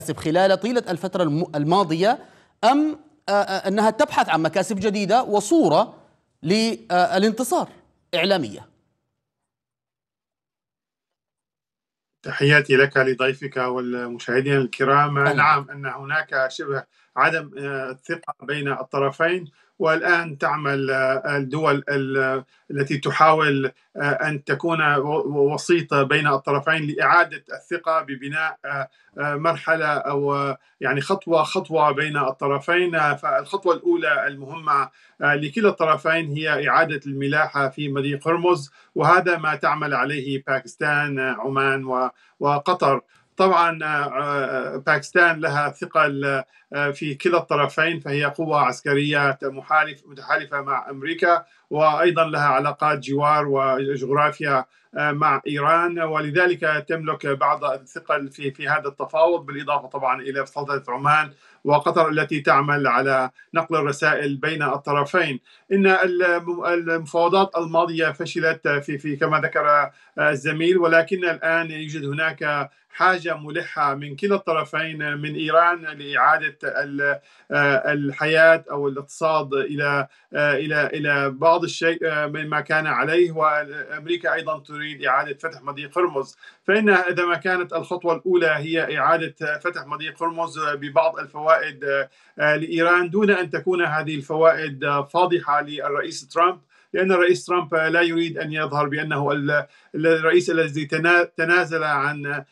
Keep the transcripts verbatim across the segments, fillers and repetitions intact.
خلال طيلة الفترة الماضية، أم أنها تبحث عن مكاسب جديدة وصورة للانتصار إعلامية؟ تحياتي لك لضيفك والمشاهدين الكرام. أهلا. نعم، أن هناك شبه عدم ثقة بين الطرفين، والآن تعمل الدول التي تحاول أن تكون وسيطة بين الطرفين لإعادة الثقة ببناء مرحلة أو يعني خطوة خطوة بين الطرفين. فالخطوة الأولى المهمة لكلا الطرفين هي إعادة الملاحة في مضيق هرمز، وهذا ما تعمل عليه باكستان، عمان وقطر. طبعا باكستان لها ثقل في كلا الطرفين، فهي قوة عسكرية محالف متحالفة مع أمريكا، وأيضا لها علاقات جوار وجغرافيا مع إيران، ولذلك تملك بعض الثقل في في هذا التفاوض، بالإضافة طبعا إلى سلطنة عمان وقطر التي تعمل على نقل الرسائل بين الطرفين. إن المفاوضات الماضية فشلت في في كما ذكر الزميل، ولكن الآن يوجد هناك حاجة ملحة من كلا الطرفين، من إيران لإعادة الحياة أو الاقتصاد إلى إلى إلى بعض الشيء مما كان عليه، وأمريكا أيضا تريد إعادة فتح مضيق هرمز. فإن إذا ما كانت الخطوة الأولى هي إعادة فتح مضيق هرمز ببعض الفوائد لإيران، دون أن تكون هذه الفوائد فاضحة للرئيس ترامب، لأن الرئيس ترامب لا يريد أن يظهر بأنه الرئيس الذي تنازل عن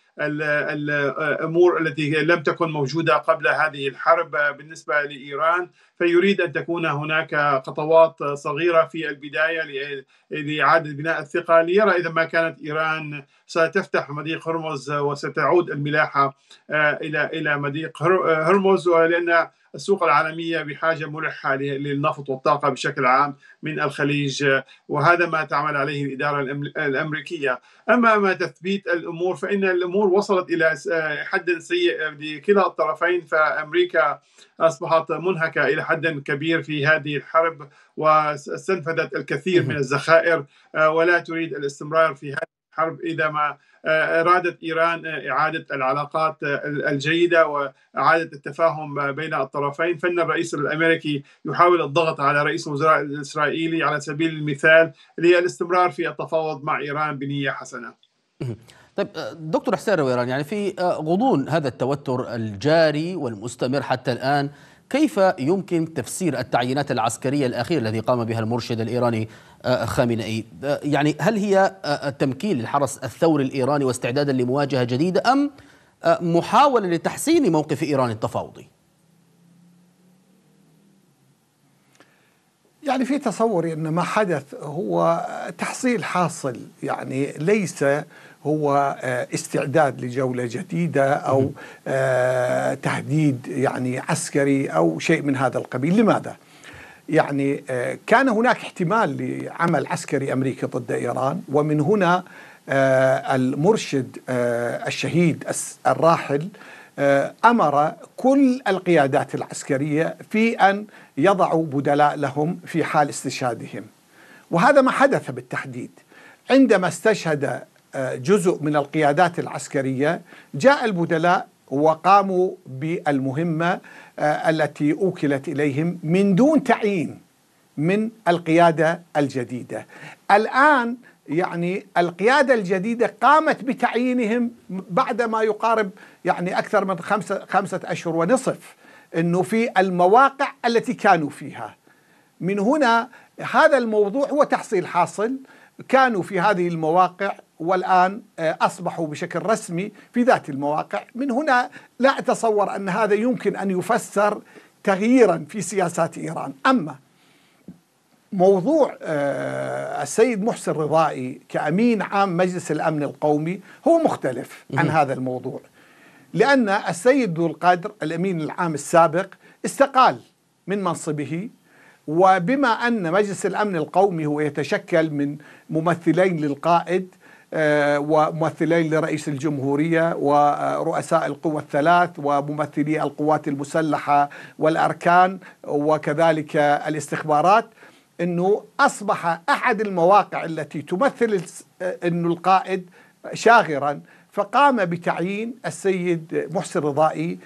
الأمور التي لم تكن موجودة قبل هذه الحرب بالنسبة لإيران، فيريد أن تكون هناك خطوات صغيرة في البداية لإعادة بناء الثقة، ليرى إذا ما كانت إيران ستفتح مضيق هرمز وستعود الملاحة إلى إلى مضيق هرمز، لأن السوق العالمية بحاجة ملحة للنفط والطاقة بشكل عام من الخليج، وهذا ما تعمل عليه الإدارة الأمريكية. أما ما تثبيت الأمور، فإن الأمور وصلت إلى حد سيء لكلا الطرفين، فأمريكا أصبحت منهكة إلى حد كبير في هذه الحرب، واستنفذت الكثير من الذخائر ولا تريد الاستمرار في هذه الحرب إذا ما أرادت إيران إعادة العلاقات الجيدة وإعادة التفاهم بين الطرفين. فإن الرئيس الأمريكي يحاول الضغط على رئيس الوزراء الإسرائيلي على سبيل المثال للاستمرار في التفاوض مع إيران بنية حسنة. طيب دكتور حسين رويران، يعني في غضون هذا التوتر الجاري والمستمر حتى الآن، كيف يمكن تفسير التعيينات العسكرية الأخيرة التي قام بها المرشد الإيراني خامنئي؟ يعني هل هي تمكين للحرس الثوري الإيراني واستعدادا لمواجهة جديدة، أم محاولة لتحسين موقف إيران التفاوضي؟ يعني في تصوري أن ما حدث هو تحصيل حاصل، يعني ليس هو استعداد لجولة جديدة أو تهديد يعني عسكري أو شيء من هذا القبيل. لماذا؟ يعني كان هناك احتمال لعمل عسكري أمريكي ضد إيران، ومن هنا المرشد الشهيد الراحل أمر كل القيادات العسكرية في أن يضعوا بدلاء لهم في حال استشهادهم، وهذا ما حدث بالتحديد. عندما استشهد جزء من القيادات العسكرية جاء البدلاء وقاموا بالمهمة التي أوكلت إليهم من دون تعيين من القيادة الجديدة. الآن يعني القيادة الجديدة قامت بتعيينهم بعد ما يقارب يعني أكثر من خمسة, خمسة أشهر ونصف، أنه في المواقع التي كانوا فيها. من هنا هذا الموضوع هو تحصيل حاصل، كانوا في هذه المواقع والآن أصبحوا بشكل رسمي في ذات المواقع. من هنا لا أتصور أن هذا يمكن أن يفسر تغييرا في سياسات إيران. أما موضوع السيد محسن رضائي كأمين عام مجلس الأمن القومي هو مختلف عن هذا الموضوع، لأن السيد ذو القدر الأمين العام السابق استقال من منصبه، وبما أن مجلس الأمن القومي هو يتشكل من ممثلين للقائد وممثلين لرئيس الجمهورية ورؤساء القوى الثلاث وممثلي القوات المسلحة والأركان وكذلك الاستخبارات، أنه أصبح أحد المواقع التي تمثل أن القائد شاغرا، فقام بتعيين السيد محسن رضائي